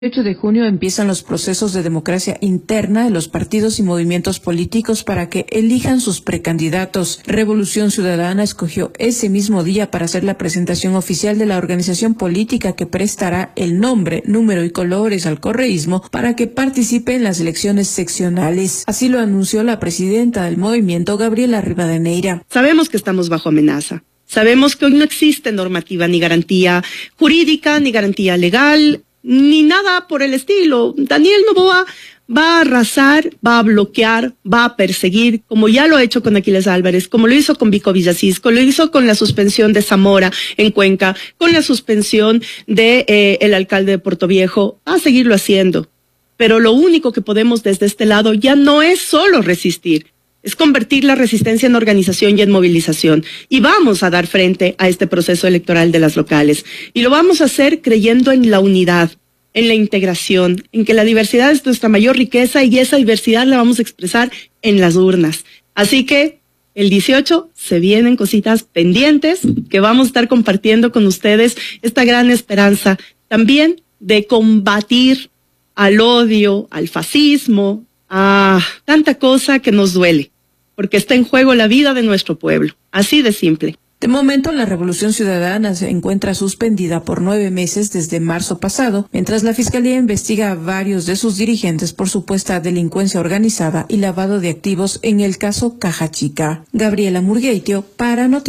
8 de junio empiezan los procesos de democracia interna de los partidos y movimientos políticos para que elijan sus precandidatos. Revolución Ciudadana escogió ese mismo día para hacer la presentación oficial de la organización política que prestará el nombre, número y colores al correísmo para que participe en las elecciones seccionales. Así lo anunció la presidenta del movimiento, Gabriela Rivadeneira. Sabemos que estamos bajo amenaza. Sabemos que hoy no existe normativa ni garantía jurídica, ni garantía legal, ni nada por el estilo. Daniel Noboa va a arrasar, va a bloquear, va a perseguir, como ya lo ha hecho con Aquiles Álvarez, como lo hizo con Vico Villasís, como lo hizo con la suspensión de Zamora en Cuenca, con la suspensión de el alcalde de Portoviejo. Va a seguirlo haciendo. Pero lo único que podemos desde este lado ya no es solo resistir, es convertir la resistencia en organización y en movilización. Y vamos a dar frente a este proceso electoral de las locales. Y lo vamos a hacer creyendo en la unidad, en la integración, en que la diversidad es nuestra mayor riqueza y esa diversidad la vamos a expresar en las urnas. Así que el 18 se vienen cositas pendientes que vamos a estar compartiendo con ustedes esta gran esperanza también de combatir al odio, al fascismo, a tanta cosa que nos duele, porque está en juego la vida de nuestro pueblo, así de simple. De momento, la Revolución Ciudadana se encuentra suspendida por 9 meses desde marzo pasado, mientras la Fiscalía investiga a varios de sus dirigentes por supuesta delincuencia organizada y lavado de activos en el caso Caja Chica. Gabriela Murgueitio para Noticias.